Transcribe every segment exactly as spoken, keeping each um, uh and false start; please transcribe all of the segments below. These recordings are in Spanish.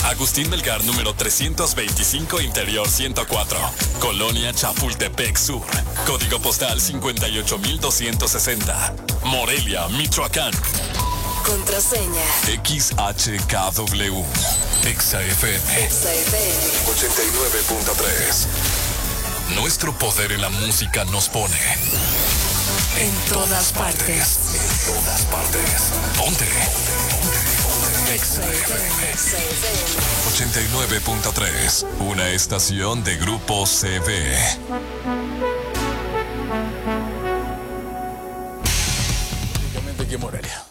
Agustín Melgar, número trescientos veinticinco, Interior ciento cuatro. Colonia Chapultepec Sur. Código postal cincuenta y ocho mil doscientos sesenta. Morelia, Michoacán. Contraseña X H K W. Exa F M. Exa F M ochenta y nueve punto tres. Nuestro poder en la música nos pone en todas partes. En todas partes. Ponte. Exa F M ochenta y nueve punto tres. Una estación de Grupo C V. Únicamente aquí en Morelia.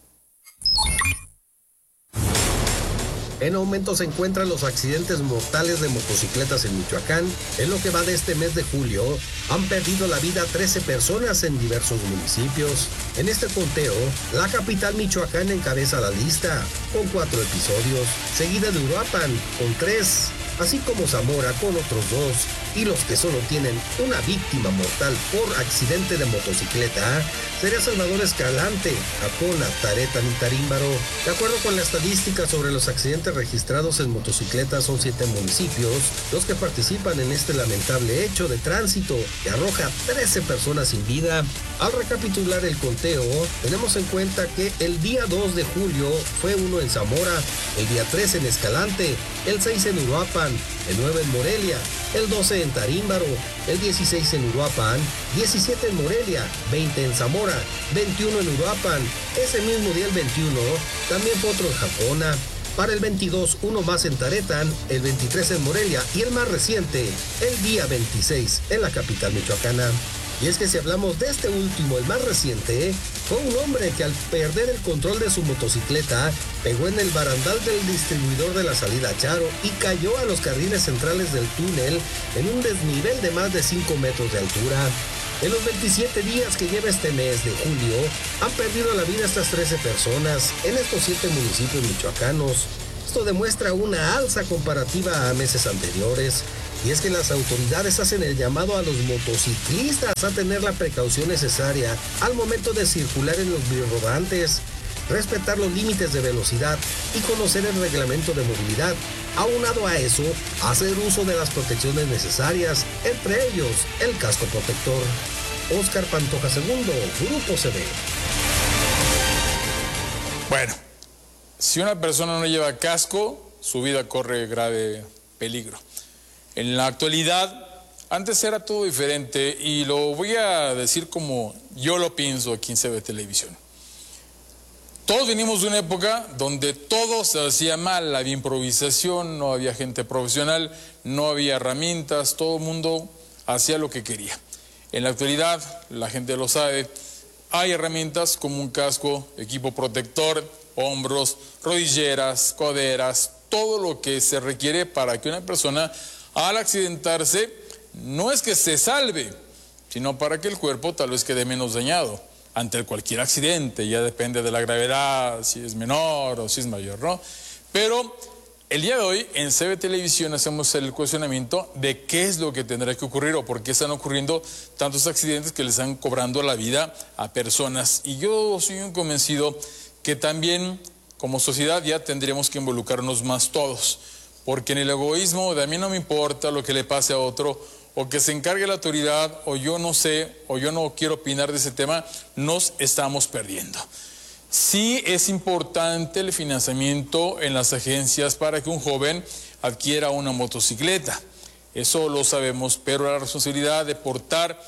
En aumento se encuentran los accidentes mortales de motocicletas en Michoacán. En lo que va de este mes de julio, han perdido la vida trece personas en diversos municipios. En este conteo, la capital Michoacán encabeza la lista, con cuatro episodios, seguida de Uruapan, con tres, así como Zamora, con otros dos, y los que solo tienen una víctima mortal por accidente de motocicleta sería Salvador Escalante, Jacona, Taretan y Tarímbaro. De acuerdo con la estadística sobre los accidentes registrados en motocicletas, son siete municipios los que participan en este lamentable hecho de tránsito que arroja trece personas sin vida. Al recapitular el conteo, tenemos en cuenta que el día dos de julio fue uno en Zamora, el día tres en Escalante, el seis en Uruapan, el nueve en Morelia, el doce en Tarímbaro, el dieciséis en Uruapan, diecisiete en Morelia, veinte en Zamora, veintiuno en Uruapan. Ese mismo día, el veintiuno, también fue otro en Jacona. Para el veintidós, uno más en Taretan, el veintitrés en Morelia y el más reciente, el día veintiséis, en la capital michoacana. Y es que si hablamos de este último, el más reciente, fue un hombre que al perder el control de su motocicleta, pegó en el barandal del distribuidor de la salida Charo y cayó a los carriles centrales del túnel en un desnivel de más de cinco metros de altura. En los veintisiete días que lleva este mes de julio, han perdido la vida estas trece personas en estos siete municipios michoacanos. Esto demuestra una alza comparativa a meses anteriores. Y es que las autoridades hacen el llamado a los motociclistas a tener la precaución necesaria al momento de circular en los birrodantes, respetar los límites de velocidad y conocer el reglamento de movilidad. Aunado a eso, hacer uso de las protecciones necesarias, entre ellos el casco protector. Óscar Pantoja segundo, Grupo C V. Bueno, si una persona no lleva casco, su vida corre grave peligro. En la actualidad, antes era todo diferente y lo voy a decir como yo lo pienso aquí en C V Televisión. Todos venimos de una época donde todo se hacía mal, había improvisación, no había gente profesional, no había herramientas, todo el mundo hacía lo que quería. En la actualidad, la gente lo sabe, hay herramientas como un casco, equipo protector, hombros, rodilleras, coderas, todo lo que se requiere para que una persona al accidentarse no es que se salve, sino para que el cuerpo tal vez quede menos dañado ante cualquier accidente. Ya depende de la gravedad, si es menor o si es mayor, ¿no? Pero el día de hoy en C V Televisión hacemos el cuestionamiento de qué es lo que tendrá que ocurrir o por qué están ocurriendo tantos accidentes que le están cobrando la vida a personas. Y yo soy un convencido que también como sociedad ya tendremos que involucrarnos más todos. Porque en el egoísmo de a mí no me importa lo que le pase a otro, o que se encargue la autoridad, o yo no sé, o yo no quiero opinar de ese tema, nos estamos perdiendo. Sí es importante el financiamiento en las agencias para que un joven adquiera una motocicleta. Eso lo sabemos, pero la responsabilidad de portar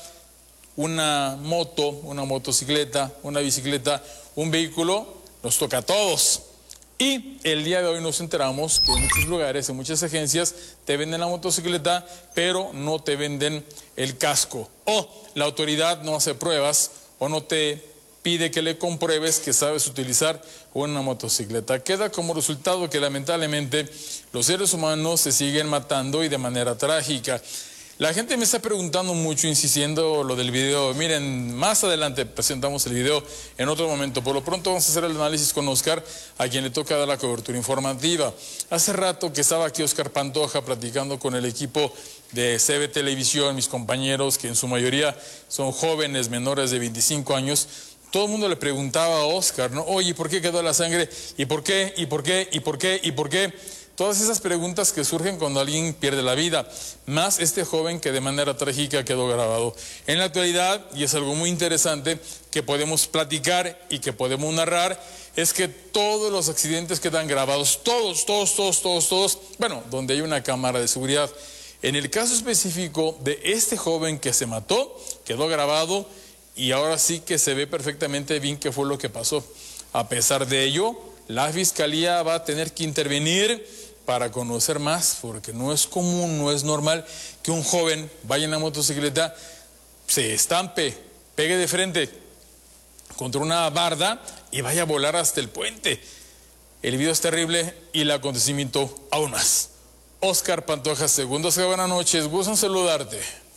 una moto, una motocicleta, una bicicleta, un vehículo, nos toca a todos. Y el día de hoy nos enteramos que en muchos lugares, en muchas agencias, te venden la motocicleta, pero no te venden el casco. O la autoridad no hace pruebas, o no te pide que le compruebes que sabes utilizar una motocicleta. Queda como resultado que lamentablemente los seres humanos se siguen matando y de manera trágica. La gente me está preguntando mucho, insistiendo lo del video. Miren, más adelante presentamos el video en otro momento. Por lo pronto vamos a hacer el análisis con Óscar, a quien le toca dar la cobertura informativa. Hace rato que estaba aquí Óscar Pantoja platicando con el equipo de C V Televisión, mis compañeros, que en su mayoría son jóvenes menores de veinticinco años. Todo el mundo le preguntaba a Óscar, ¿no? Oye, ¿por qué quedó la sangre? ¿Y por qué? ¿Y por qué? ¿Y por qué? ¿Y por qué? todas esas preguntas que surgen cuando alguien pierde la vida, más este joven que de manera trágica quedó grabado. En la actualidad, y es algo muy interesante que podemos platicar y que podemos narrar, es que todos los accidentes quedan grabados, todos, todos, todos, todos, todos, bueno, donde hay una cámara de seguridad. En el caso específico de este joven que se mató, quedó grabado y ahora sí que se ve perfectamente bien qué fue lo que pasó. A pesar de ello, la Fiscalía va a tener que intervenir para conocer más, porque no es común, no es normal que un joven vaya en la motocicleta, se estampe, pegue de frente contra una barda y vaya a volar hasta el puente. El video es terrible y el acontecimiento aún más. Oscar Pantoja, segundo, buenas noches, gusto en saludarte.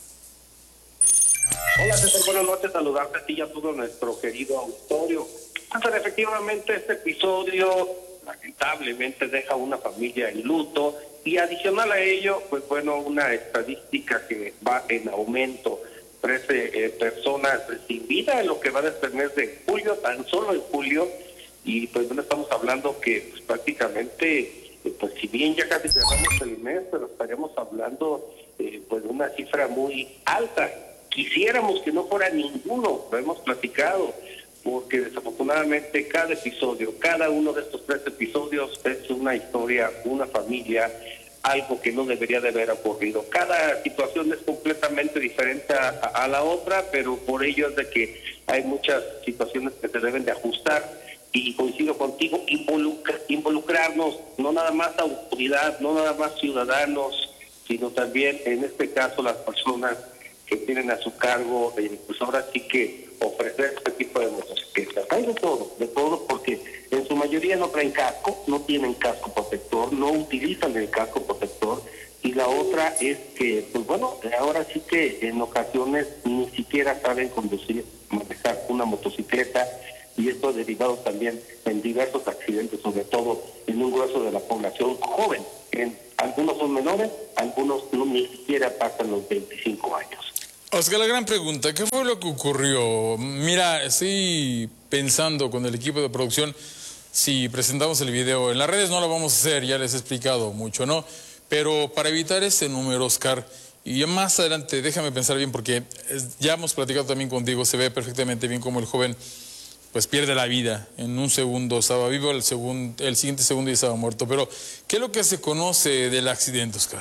Hola César, buenas noches, saludarte a ti y a todo nuestro querido auditorio. César, efectivamente este episodio lamentablemente deja una familia en luto y adicional a ello, pues bueno, una estadística que va en aumento. trece eh, personas sin vida en lo que va de este mes de julio, tan solo en julio, y pues bueno, estamos hablando que pues, prácticamente, eh, pues si bien ya casi cerramos el mes, pero estaríamos hablando eh, pues de una cifra muy alta. Quisiéramos que no fuera ninguno, lo hemos platicado, porque desafortunadamente cada episodio, cada uno de estos tres episodios es una historia, una familia, algo que no debería de haber ocurrido. Cada situación es completamente diferente a, a la otra, pero por ello es de que hay muchas situaciones que se deben de ajustar y coincido contigo, involucra, involucrarnos, no nada más autoridad, no nada más ciudadanos, sino también en este caso las personas que tienen a su cargo, eh, pues ahora sí que ofrecer este tipo de motocicletas. Hay de todo, de todo, porque en su mayoría no traen casco, no tienen casco protector, no utilizan el casco protector, y la otra es que, pues bueno, ahora sí que en ocasiones ni siquiera saben conducir, manejar una motocicleta, y esto ha derivado también en diversos accidentes, sobre todo en un grueso de la población joven. En, algunos son menores, algunos no, ni siquiera pasan los veinticinco años. Oscar, la gran pregunta, ¿qué fue lo que ocurrió? Mira, estoy pensando con el equipo de producción, si presentamos el video en las redes no lo vamos a hacer, ya les he explicado mucho, ¿no? Pero para evitar ese número, Oscar, y ya más adelante, déjame pensar bien, porque ya hemos platicado también contigo, se ve perfectamente bien cómo el joven pues pierde la vida. En un segundo estaba vivo, el, segundo, el siguiente segundo ya estaba muerto. Pero, ¿qué es lo que se conoce del accidente, Oscar?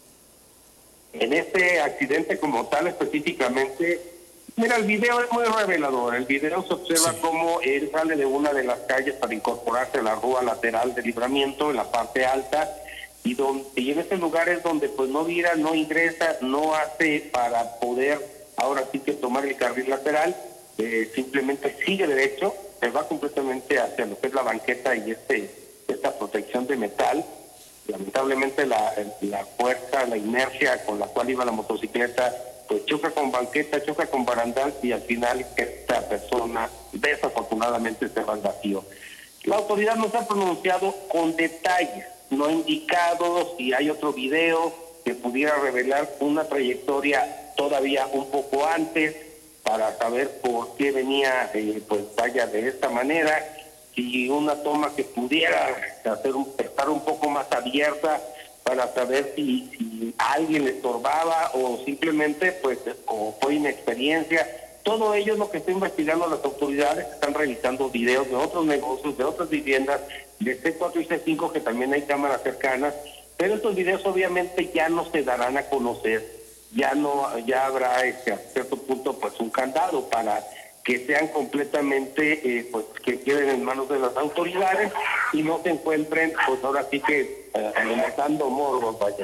En este accidente como tal específicamente, mira, el video es muy revelador. El video se observa sí. Cómo él sale de una de las calles para incorporarse a la rúa lateral de Libramiento, en la parte alta, y, donde, y en ese lugar es donde pues no vira, no ingresa, no hace para poder ahora sí que tomar el carril lateral, eh, simplemente sigue derecho, se va completamente hacia lo que es la banqueta y este esta protección de metal. Lamentablemente la, la fuerza, la inercia con la cual iba la motocicleta, pues choca con banqueta, choca con barandal y al final esta persona desafortunadamente se va al vacío. La autoridad no se ha pronunciado con detalles, no ha indicado si hay otro video que pudiera revelar una trayectoria todavía un poco antes para saber por qué venía, eh, pues vaya de esta manera. Y una toma que pudiera hacer un, estar un poco más abierta para saber si, si alguien le estorbaba o simplemente pues o fue inexperiencia. Todo ello es lo que está investigando las autoridades, están revisando videos de otros negocios, de otras viviendas, de C cuatro y C cinco, que también hay cámaras cercanas, pero estos videos obviamente ya no se darán a conocer, ya no, ya habrá este, a cierto punto pues un candado para que sean completamente, eh, pues que queden en manos de las autoridades y no se encuentren, pues ahora sí que eh, alimentando morros, vaya.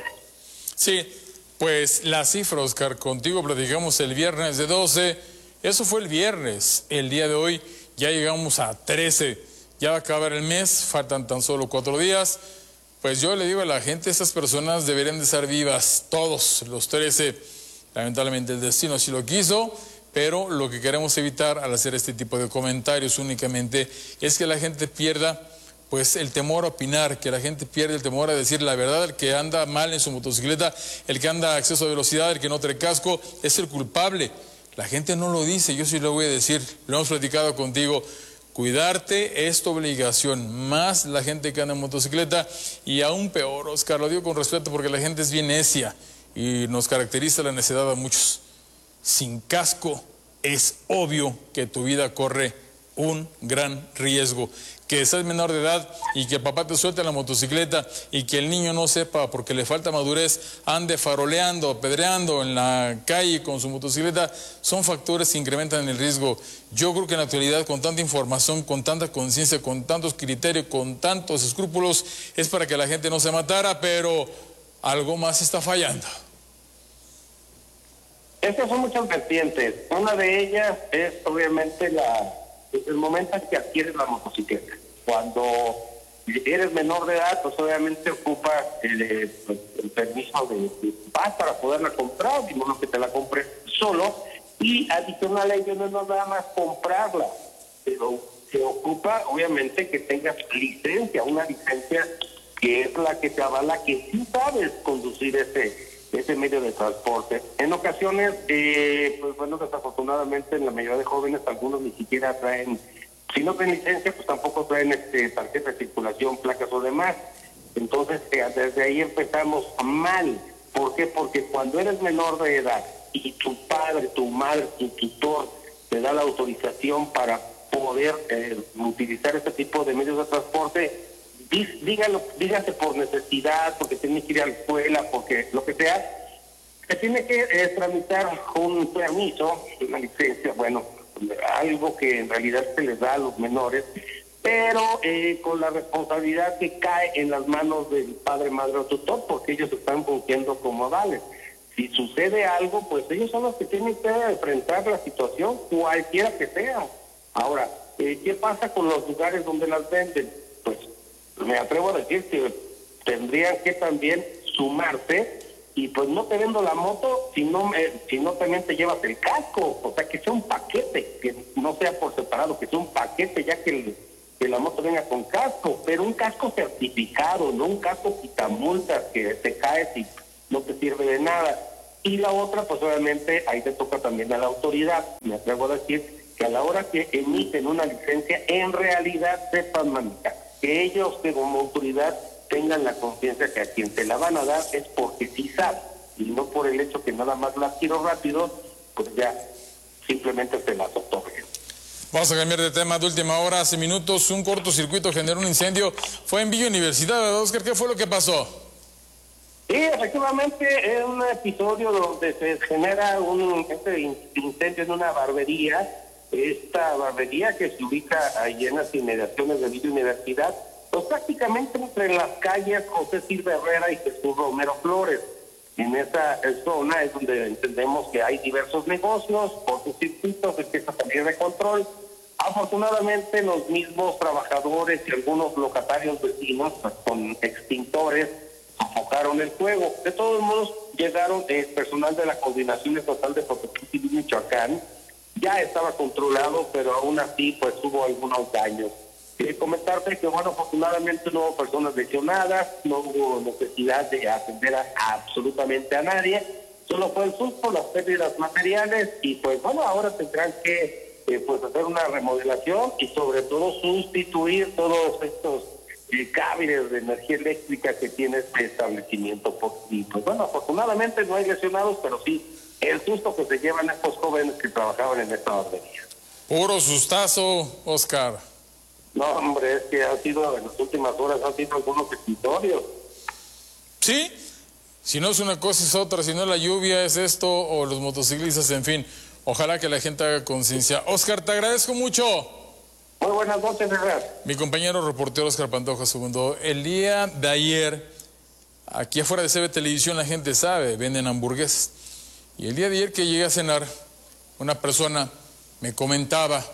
Sí, pues la cifra, Oscar, contigo platicamos el viernes de doce, eso fue el viernes, el día de hoy ya llegamos a trece, ya va a acabar el mes, faltan tan solo cuatro días, pues yo le digo a la gente, estas personas deberían de estar vivas, todos los trece, lamentablemente el destino así lo quiso. Pero lo que queremos evitar al hacer este tipo de comentarios únicamente es que la gente pierda pues el temor a opinar, que la gente pierda el temor a decir la verdad. El que anda mal en su motocicleta, el que anda a exceso de velocidad, el que no trae casco, es el culpable. La gente no lo dice, yo sí lo voy a decir, lo hemos platicado contigo. Cuidarte es tu obligación, más la gente que anda en motocicleta, y aún peor, Oscar, lo digo con respeto porque la gente es bien necia y nos caracteriza la necedad a muchos. Sin casco es obvio que tu vida corre un gran riesgo. Que seas menor de edad y que papá te suelte la motocicleta y que el niño no sepa porque le falta madurez, ande faroleando, apedreando en la calle con su motocicleta, son factores que incrementan el riesgo. Yo creo que en la actualidad, con tanta información, con tanta conciencia, con tantos criterios, con tantos escrúpulos, es para que la gente no se matara, pero algo más está fallando. Estas son muchas vertientes. Una de ellas es obviamente la el momento en que adquieres la motocicleta. Cuando eres menor de edad, pues obviamente ocupas el, el permiso de, de paz para poderla comprar, y no que te la compres solo. Y adicional a ello no es nada más comprarla, pero se ocupa obviamente que tengas licencia, una licencia que es la que te avala que sí sabes conducir ese ese medio de transporte. En ocasiones, eh, pues bueno, desafortunadamente en la mayoría de jóvenes, algunos ni siquiera traen, si no traen licencia, pues tampoco traen este, tarjeta de circulación, placas o demás. Entonces, eh, desde ahí empezamos mal. ¿Por qué? Porque cuando eres menor de edad y tu padre, tu madre, tu tutor te da la autorización para poder eh, utilizar este tipo de medios de transporte, dígalo, dígase por necesidad, porque tiene que ir a la escuela, porque lo que sea, se tiene que eh, tramitar un permiso, una licencia, bueno, algo que en realidad se les da a los menores, pero eh, con la responsabilidad que cae en las manos del padre, madre o tutor, porque ellos están fungiendo como avales. Si sucede algo, pues ellos son los que tienen que enfrentar la situación, cualquiera que sea. Ahora, eh, ¿qué pasa con los lugares donde las venden? Pues me atrevo a decir que tendrían que también sumarse, y pues no te vendo la moto si no, me, si no también te llevas el casco, o sea, que sea un paquete, que no sea por separado, que sea un paquete, ya que, el, que la moto venga con casco, pero un casco certificado, no un casco quitamultas que te caes y no te sirve de nada. Y la otra, pues obviamente ahí te toca también a la autoridad. Me atrevo a decir que a la hora que emiten una licencia, en realidad sepan manejar, que ellos que como autoridad tengan la conciencia que a quien te la van a dar es porque sí sabe, y no por el hecho que nada más la quiero rápido, pues ya simplemente te la otorguen. Vamos a cambiar de tema de última hora. Hace minutos un cortocircuito generó un incendio. Fue en Villa Universidad, ¿verdad, Oscar? ¿Qué fue lo que pasó? Sí, efectivamente, es un episodio donde se genera un este incendio en una barbería. Esta barbería que se ubica ahí en las inmediaciones de Villa Universidad, pues prácticamente entre las calles José Silva Herrera y Jesús Romero Flores. En esa zona es donde entendemos que hay diversos negocios, cortocircuitos, empieza a salir de control. Afortunadamente los mismos trabajadores y algunos locatarios vecinos, pues, con extintores, sofocaron el fuego. De todos modos llegaron el personal de la Coordinación Estatal de Protección Civil Michoacán. Ya estaba controlado, pero aún así pues hubo algunos daños. Eh, comentarte que, bueno, afortunadamente no hubo personas lesionadas, no hubo necesidad de atender a, a absolutamente a nadie, solo fue el susto, las pérdidas materiales, y pues bueno, ahora tendrán que eh, pues hacer una remodelación y sobre todo sustituir todos estos eh, cables de energía eléctrica que tiene este establecimiento. Y pues bueno, afortunadamente no hay lesionados, pero sí el susto que se llevan estos jóvenes que trabajaban en esta barbería. Puro sustazo, Oscar. No, hombre, es que ha sido, en las últimas horas han sido algunos episodios. Sí, si no es una cosa es otra, si no la lluvia es esto, o los motociclistas, en fin. Ojalá que la gente haga conciencia. Oscar, te agradezco mucho. Muy buenas noches, Herrera. Mi compañero reportero Oscar Pantoja Segundo. El día de ayer, aquí afuera de C B Televisión, la gente sabe, venden hamburguesas. Y el día de ayer que llegué a cenar, una persona me comentaba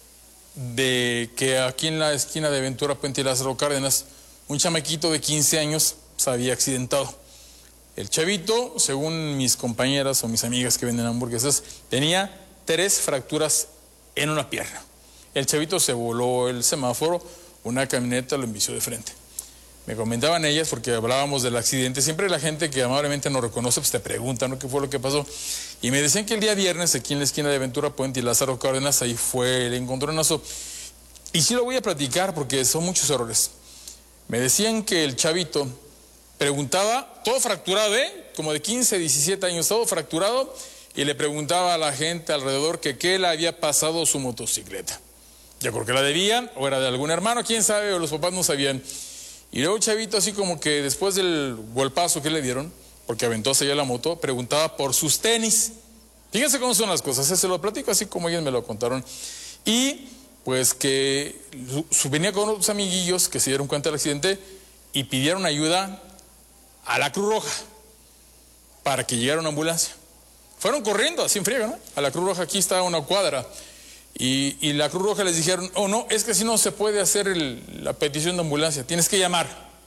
de que aquí en la esquina de Ventura Puente y Lázaro Cárdenas, un chamaquito de quince años se había accidentado. El chavito, según mis compañeras o mis amigas que venden hamburguesas, tenía tres fracturas en una pierna. El chavito se voló el semáforo, una camioneta lo embistió de frente. Me comentaban ellas, porque hablábamos del accidente, siempre la gente que amablemente nos reconoce, pues te pregunta, ¿no? ¿Qué fue lo que pasó? Y me decían que el día viernes, aquí en la esquina de Ventura Puente y Lázaro Cárdenas, ahí fue el encontronazo. Y sí lo voy a platicar porque son muchos errores. Me decían que el chavito preguntaba, todo fracturado, ¿eh? Como de quince, diecisiete años, todo fracturado, y le preguntaba a la gente alrededor que qué le había pasado su motocicleta. Yo creo que la debían, o era de algún hermano, quién sabe, o los papás no sabían. Y luego el chavito, así como que después del golpazo que le dieron, porque aventó hacia allá la moto, preguntaba por sus tenis. Fíjense cómo son las cosas, se lo platico así como ellos me lo contaron. Y pues que su, venía con unos amiguillos que se dieron cuenta del accidente y pidieron ayuda a la Cruz Roja para que llegara una ambulancia. Fueron corriendo así en friega, ¿no? A la Cruz Roja, aquí está una cuadra. Y, y la Cruz Roja les dijeron, oh no, es que si no se puede hacer el, la petición de ambulancia, tienes que llamar.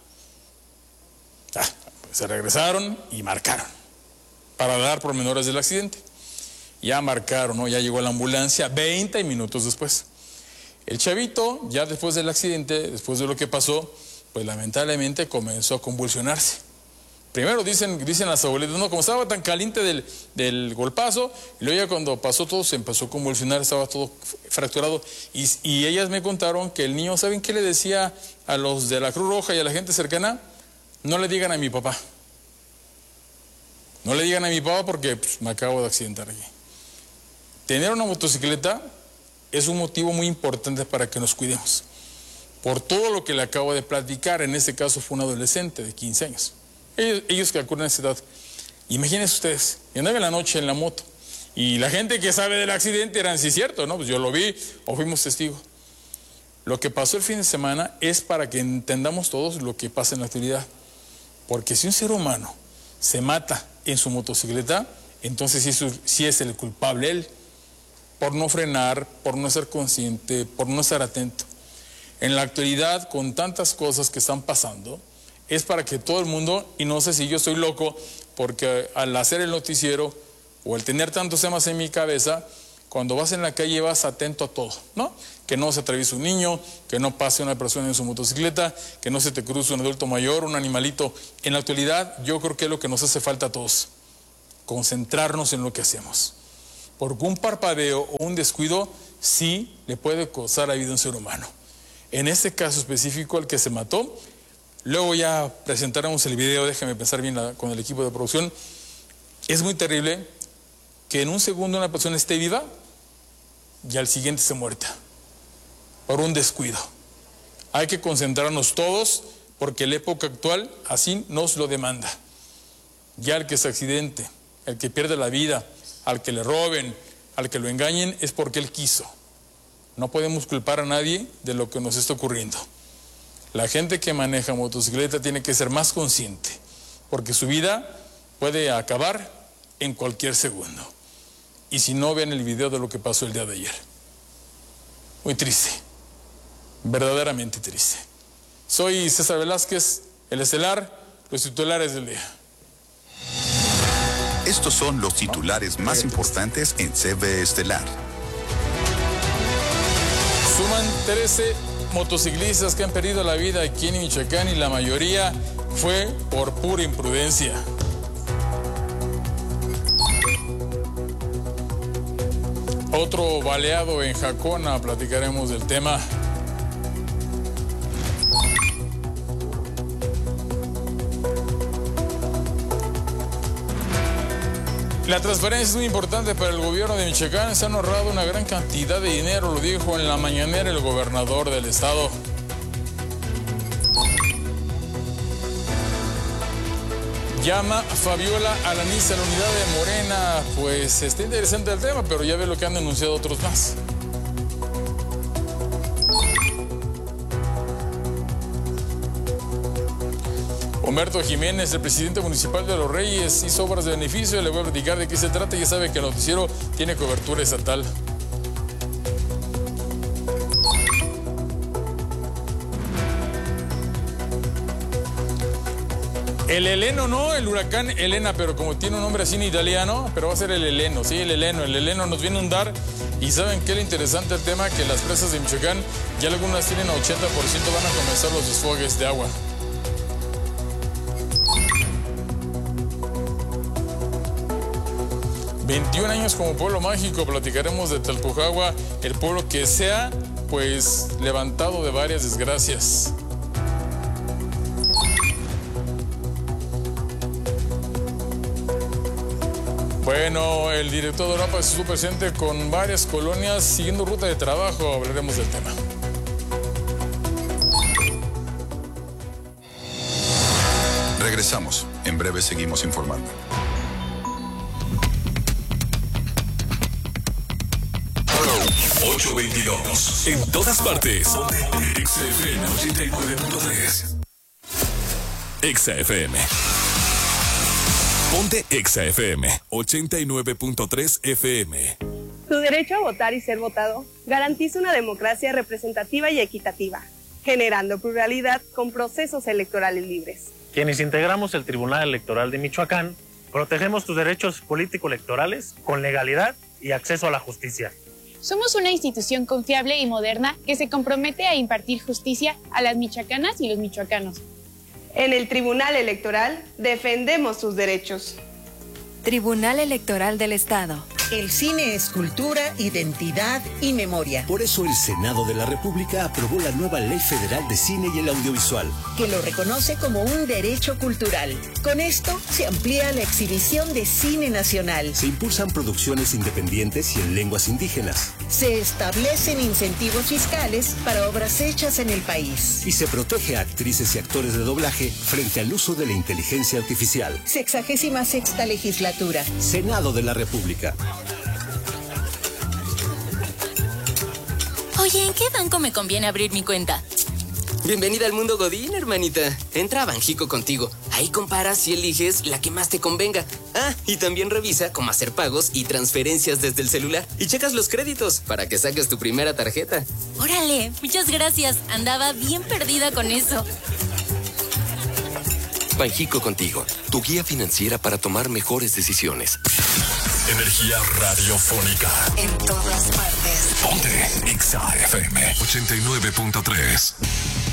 Ah, pues se regresaron y marcaron para dar pormenores del accidente. Ya marcaron, ¿no? Ya llegó la ambulancia veinte minutos después. El chavito, ya después del accidente, después de lo que pasó, pues lamentablemente comenzó a convulsionarse. Primero dicen, dicen las abuelitas, no, como estaba tan caliente del, del golpazo, y luego ya cuando pasó todo se empezó a convulsionar, estaba todo fracturado. Y, y ellas me contaron que el niño, ¿saben qué le decía a los de la Cruz Roja y a la gente cercana? No le digan a mi papá. No le digan a mi papá porque pues, me acabo de accidentar aquí. Tener una motocicleta es un motivo muy importante para que nos cuidemos. Por todo lo que le acabo de platicar, en este caso fue un adolescente de quince años. Ellos, ellos calculan esa edad. Imagínense ustedes, yo andaba en la noche en la moto y la gente que sabe del accidente eran, sí, cierto, ¿no? Pues yo lo vi o fuimos testigos. Lo que pasó el fin de semana es para que entendamos todos lo que pasa en la actualidad. Porque si un ser humano se mata en su motocicleta, entonces sí es, sí es el culpable él, por no frenar, por no ser consciente, por no estar atento. En la actualidad, con tantas cosas que están pasando, es para que todo el mundo, y no sé si yo estoy loco, porque al hacer el noticiero o al tener tantos temas en mi cabeza, cuando vas en la calle vas atento a todo, ¿no? Que no se atraviese un niño, que no pase una persona en su motocicleta, que no se te cruce un adulto mayor, un animalito. En la actualidad, yo creo que es lo que nos hace falta a todos, concentrarnos en lo que hacemos. Porque un parpadeo o un descuido sí le puede costar la vida a un ser humano. En este caso específico, el que se mató, luego ya presentaremos el video, déjame pensar bien la, con el equipo de producción. Es muy terrible que en un segundo una persona esté viva y al siguiente se muerta por un descuido. Hay que concentrarnos todos porque la época actual así nos lo demanda. Ya el que se accidente, el que pierde la vida, al que le roben, al que lo engañen, es porque él quiso. No podemos culpar a nadie de lo que nos está ocurriendo. La gente que maneja motocicleta tiene que ser más consciente, porque su vida puede acabar en cualquier segundo. Y si no, vean el video de lo que pasó el día de ayer. Muy triste, verdaderamente triste. Soy César Velázquez, el Estelar, los titulares del día. Estos son los titulares más importantes en C V Estelar. Suman trece motociclistas que han perdido la vida aquí en Michoacán y la mayoría fue por pura imprudencia. Otro baleado en Jacona, platicaremos del tema. La transparencia es muy importante para el gobierno de Michoacán. Se han ahorrado una gran cantidad de dinero, lo dijo en la mañanera el gobernador del estado. Llama Fabiola Alanís a la unidad de Morena. Pues está interesante el tema, pero ya ve lo que han denunciado otros más. Humberto Jiménez, el presidente municipal de Los Reyes, hizo obras de beneficio. Le voy a platicar de qué se trata. Ya sabe que el noticiero tiene cobertura estatal. El Eleno, no, el huracán Elena, pero como tiene un nombre así en italiano, pero va a ser el Eleno, sí, el Eleno. El Eleno nos viene a inundar. Y ¿saben qué es lo interesante el tema? Que las presas de Michoacán, ya algunas tienen ochenta por ciento, van a comenzar los desfogues de agua. veintiún años como pueblo mágico, platicaremos de Talpujagua, el pueblo que se ha pues levantado de varias desgracias. Bueno, el director de Europa estuvo presente con varias colonias siguiendo ruta de trabajo. Hablaremos del tema. Regresamos. En breve seguimos informando. ocho veintidós. En todas partes. Exa F M ochenta y nueve punto tres. Exa F M. Ponte Exa F M ochenta y nueve punto tres F M. Tu derecho a votar y ser votado garantiza una democracia representativa y equitativa, generando pluralidad con procesos electorales libres. Quienes integramos el Tribunal Electoral de Michoacán, protegemos tus derechos político-electorales con legalidad y acceso a la justicia. Somos una institución confiable y moderna que se compromete a impartir justicia a las michoacanas y los michoacanos. En el Tribunal Electoral defendemos tus derechos. Tribunal Electoral del Estado. El cine es cultura, identidad y memoria. Por eso el Senado de la República aprobó la nueva Ley Federal de Cine y el Audiovisual, que lo reconoce como un derecho cultural. Con esto se amplía la exhibición de cine nacional. Se impulsan producciones independientes y en lenguas indígenas. Se establecen incentivos fiscales para obras hechas en el país. Y se protege a actrices y actores de doblaje frente al uso de la inteligencia artificial. Sexagésima sexta legislatura. Senado de la República. Oye, ¿en qué banco me conviene abrir mi cuenta? Bienvenida al mundo Godín, hermanita. Entra a Banjico contigo. Ahí comparas y eliges la que más te convenga. Ah, y también revisa cómo hacer pagos y transferencias desde el celular. Y checas los créditos para que saques tu primera tarjeta. Órale, muchas gracias. Andaba bien perdida con eso. Banjico contigo, tu guía financiera para tomar mejores decisiones. Energía radiofónica. En todas partes. Ponte Exa F M ochenta y nueve punto tres.